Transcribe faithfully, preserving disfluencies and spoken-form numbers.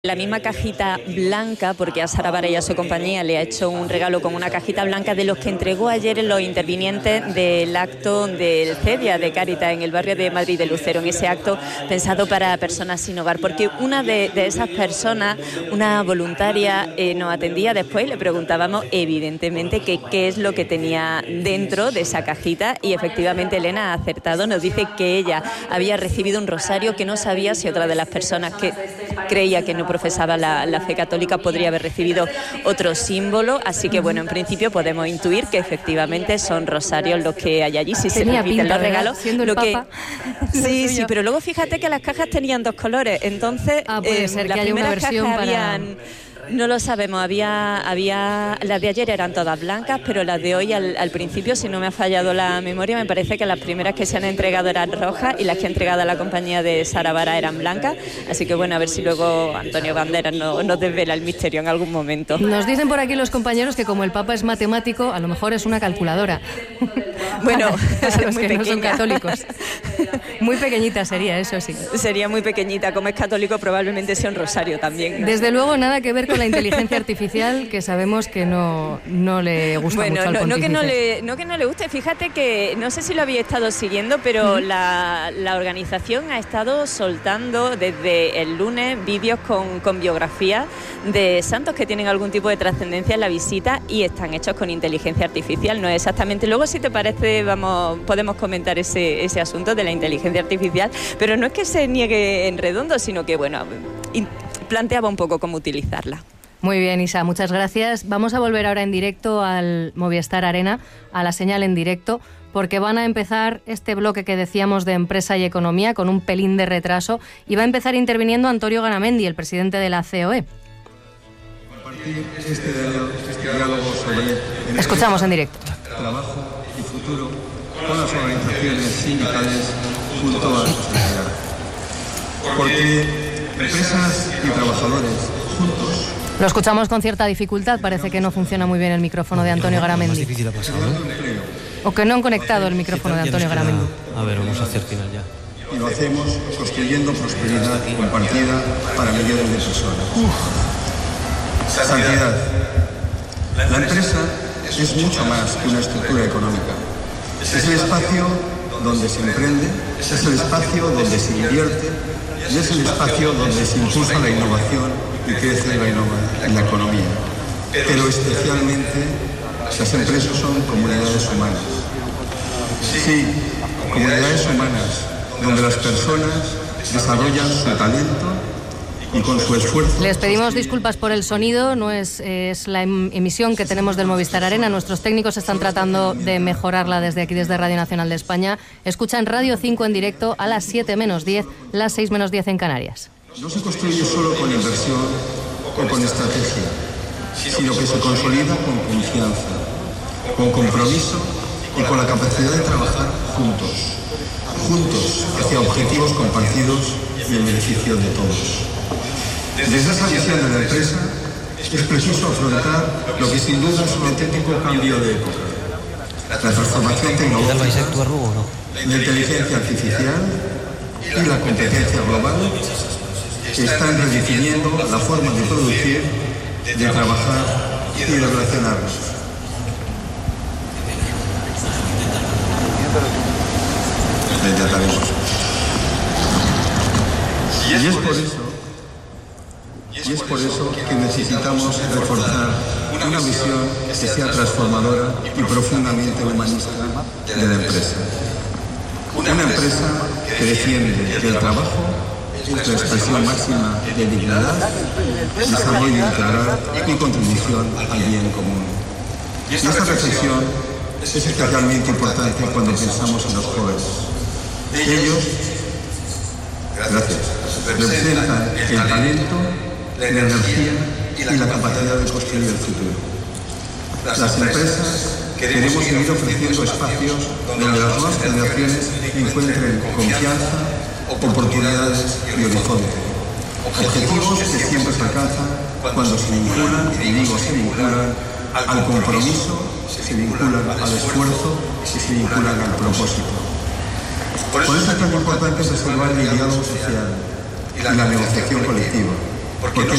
La misma cajita blanca, porque a Sara Vara y a su compañía le ha hecho un regalo con una cajita blanca de los que entregó ayer en los intervinientes del acto del CEDIA de Cáritas en el barrio de Madrid de Lucero, en ese acto pensado para personas sin hogar, porque una de, de esas personas, una voluntaria, eh, nos atendía después y le preguntábamos evidentemente que qué es lo que tenía dentro de esa cajita, y efectivamente Elena ha acertado, nos dice que ella había recibido un rosario, que no sabía si otra de las personas que creía que no profesaba la, la fe católica podría haber recibido otro símbolo, así que bueno, en principio podemos intuir que efectivamente son rosarios los que hay allí, si se repiten los regalos. Siendo lo el que Papa. sí, sí, pero luego fíjate que las cajas tenían dos colores, entonces ah, puede eh, ser las que haya una primeras versión cajas para... habían... No lo sabemos, había, había las de ayer eran todas blancas, pero las de hoy al, al principio, si no me ha fallado la memoria, me parece que las primeras que se han entregado eran rojas y las que ha entregado a la compañía de Sara Vara eran blancas, así que bueno, a ver si luego Antonio Banderas no, nos desvela el misterio en algún momento. Nos dicen por aquí los compañeros que como el Papa es matemático, a lo mejor es una calculadora. Bueno, para, para los muy que pequeña. No son católicos. Muy pequeñita sería, eso sí. Sería muy pequeñita, como es católico probablemente sea un rosario también, ¿no? Desde luego nada que ver con la inteligencia artificial, que sabemos que no, no le gusta bueno, mucho al no, no pontífice. que no le no que no le guste, fíjate que no sé si lo había estado siguiendo, pero uh-huh. la, la organización ha estado soltando desde el lunes vídeos con, con biografías de santos que tienen algún tipo de trascendencia en la visita y están hechos con inteligencia artificial, no es exactamente. Luego, si te parece, vamos podemos comentar ese, ese asunto de la inteligencia artificial, pero no es que se niegue en redondo, sino que bueno, planteaba un poco cómo utilizarla. Muy bien, Isa, muchas gracias. Vamos a volver ahora en directo al Movistar Arena, a la señal en directo, porque van a empezar este bloque que decíamos de empresa y economía con un pelín de retraso, y va a empezar interviniendo Antonio Garamendi, el presidente de la C O E. Este diálogo sobre Escuchamos en directo. Trabajo y futuro con las organizaciones sindicales junto a la sociedad. Porque empresas y trabajadores juntos. Lo escuchamos con cierta dificultad, parece que no funciona muy bien el micrófono de Antonio Garamendi. O que no han conectado el micrófono de Antonio Garamendi. A ver, vamos a hacer final ya. Y lo hacemos construyendo prosperidad compartida para millones de personas. Uf. Santidad. La empresa es mucho más que una estructura económica. Es el espacio donde se emprende, es el espacio donde se invierte y es el espacio donde se impulsa la innovación y crece la, innova- en la economía. Pero especialmente las empresas son comunidades humanas. Sí, comunidades humanas donde las personas desarrollan su talento y con su esfuerzo. Les pedimos disculpas por el sonido, no es, es la emisión que tenemos del Movistar Arena. Nuestros técnicos están tratando de mejorarla desde aquí, desde Radio Nacional de España. Escuchan Radio cinco en directo a las siete menos diez, las seis menos diez en Canarias. No se construye solo con inversión o con estrategia, sino que se consolida con confianza, con compromiso y con la capacidad de trabajar juntos, juntos hacia objetivos compartidos y en beneficio de todos. Desde esa visión de la empresa es preciso afrontar lo que sin duda es un auténtico cambio de época. La transformación tecnológica, la inteligencia artificial y la competencia global están redefiniendo la forma de producir, de trabajar y de relacionarnos. Lo intentaremos. Y es por eso Y es por eso que necesitamos reforzar una visión que sea transformadora y profundamente humanista de la empresa. Una empresa que defiende que el trabajo es la expresión máxima de dignidad, desarrollo integral y contribución al bien común. Y esta reflexión es especialmente importante cuando pensamos en los jóvenes. Ellos, gracias, representan el talento, la energía y la capacidad de construir el futuro. Las empresas queremos seguir ofreciendo espacios donde las nuevas generaciones encuentren confianza, oportunidades y horizonte. Objetivos que siempre se alcanzan cuando se vinculan, y digo se vinculan, al compromiso, se vinculan al esfuerzo y se vinculan al propósito. Por eso es tan importante preservar el diálogo social y la negociación colectiva. porque